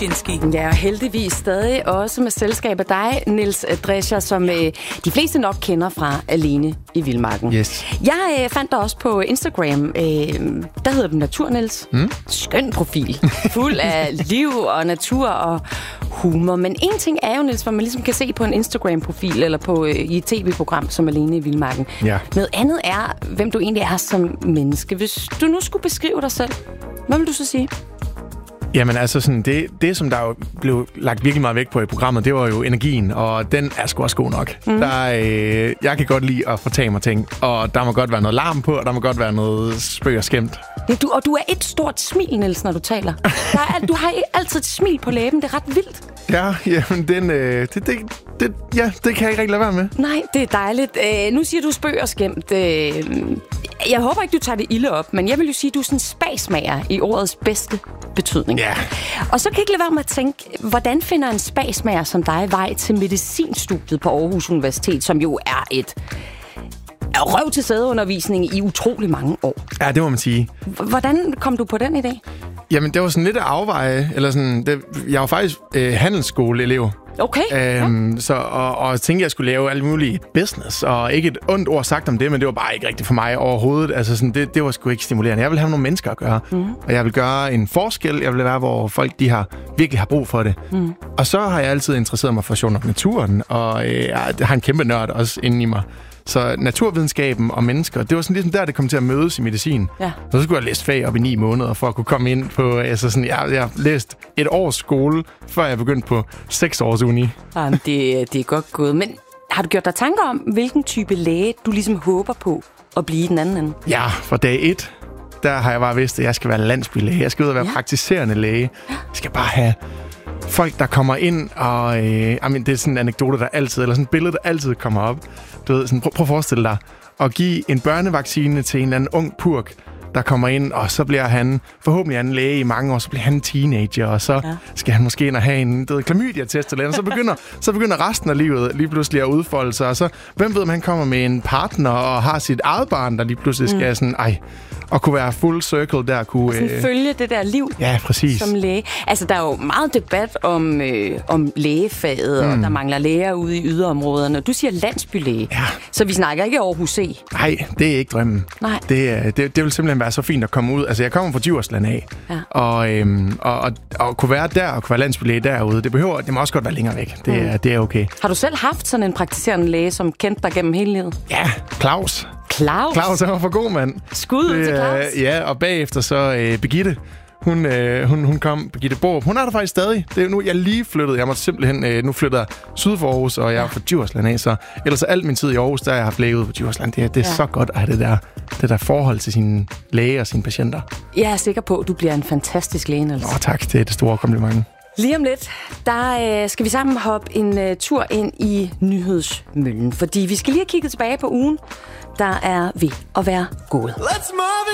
Ja, og heldigvis stadig også med selskab af dig, Niels Drescher, som de fleste nok kender fra Alene i Vildmarken. Yes. Jeg fandt dig også på Instagram. Der hedder du Natur, Niels. Skøn profil. Fuld af liv og natur og humor. Men en ting er jo, Niels, hvor man ligesom kan se på en Instagram-profil eller på i et tv-program som Alene i Vildmarken. Ja. Noget andet er, hvem du egentlig er som menneske. Hvis du nu skulle beskrive dig selv, hvad vil du så sige? Jamen altså sådan, det som der jo blev lagt virkelig meget vægt på i programmet, det var jo energien, og den er sgu også god nok. Jeg kan godt lide at fortage mig ting, og der må godt være noget larm på, og der må godt være noget spøg og skæmt. Ja, du er et stort smil, Niels, når du taler. Du har altid et smil på læben, det er ret vildt. Ja, jamen det kan jeg ikke rigtig lade være med. Nej, det er dejligt. Nu siger du spøg og skæmt. Jeg håber ikke, du tager det ilde op, men jeg vil jo sige, at du er sådan en spasmager i ordets bedste betydning. Ja. Og så kan jeg ikke lade være med at tænke, hvordan finder en spasmager som dig vej til medicinstudiet på Aarhus Universitet, som jo er et røv til sædeundervisning i utrolig mange år? Ja, det må man sige. Hvordan kom du på den idé? Jamen, det var sådan lidt at afveje, eller sådan, jeg var faktisk handelsskoleelev. Okay. Og tænkte, jeg skulle lave alle mulige business, og ikke et ondt ord sagt om det, men det var bare ikke rigtigt for mig overhovedet. Altså sådan, det var sgu ikke stimulerende. Jeg vil have nogle mennesker at gøre, og jeg vil gøre en forskel. Jeg vil være, hvor folk virkelig har brug for det. Og så har jeg altid interesseret mig for sjovt nok naturen, og jeg har en kæmpe nørd også inde i mig. Så naturvidenskaben og mennesker, det var sådan ligesom der, det kom til at mødes i medicin. Ja. Så skulle jeg læse fag op i 9 måneder, for at kunne komme ind på... Altså sådan, jeg har læst 1 års skole, før jeg begyndte på 6 års uni. Jamen, det er godt gået. Men har du gjort dig tanker om, hvilken type læge, du ligesom håber på at blive i den anden ende? Ja, fra dag 1, der har jeg bare vidst, at jeg skal være landsbylæge. Jeg skal ud og være praktiserende læge. Jeg skal bare have... folk, der kommer ind, og det er sådan en anekdote, der altid, eller sådan et billede, der altid kommer op. Du ved, sådan, prøv at forestille dig at give en børnevaccine til en eller anden ung purk, der kommer ind, og så bliver han forhåbentlig en læge i mange år, så bliver han en teenager, og så skal han måske ind og have en klamydia-test eller andet. Så begynder resten af livet lige pludselig at udfolde sig, og så hvem ved, om han kommer med en partner og har sit eget barn, der lige pludselig skal sådan, og kunne være full circle der. Kunne følge det der liv som læge. Altså, der er jo meget debat om lægefaget, og der mangler læger ude i yderområderne. Du siger landsbylæge, så vi snakker ikke Aarhus C. Nej, det er ikke drømmen. Nej. Det vil simpelthen være så fint at komme ud. Altså, jeg kommer fra Djursland af, og kunne være der, og kunne være landsbylæge derude, det må også godt være længere væk. Det er okay. Har du selv haft sådan en praktiserende læge, som kendte dig gennem hele livet? Ja, Claus, han var for god, mand. Skud til Claus. Ja, og bagefter så Birgitte. Hun kom, Birgitte Borup. Hun er der faktisk stadig. Det er nu, jeg lige flyttede. Jeg måtte simpelthen, nu flytter jeg syd for Aarhus, og jeg er fra Djursland af, så ellers alt min tid i Aarhus, der har jeg haft læge ude på Djursland. Det er så godt at have det der forhold til sine læger og sine patienter. Jeg er sikker på, at du bliver en fantastisk læge, Niels. Tak, det er det store kompliment. Lige om lidt, der skal vi sammen hoppe en tur ind i nyhedsmøllen, fordi vi skal lige have kigget tilbage på ugen, der er ved at være gået.